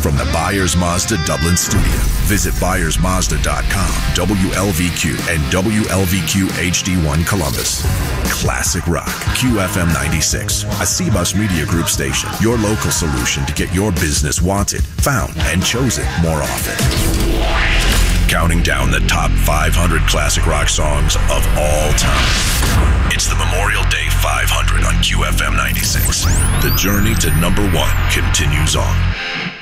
from the Byers Mazda Dublin studio. Visit ByersMazda.com, WLVQ, and WLVQ HD1 Columbus. Classic Rock, QFM 96, a CBUS Media Group station. Your local solution to get your business wanted, found, and chosen more often. Counting down the top 500 classic rock songs of all time. It's the Memorial Day 500 on QFM 96. The journey to number one continues on.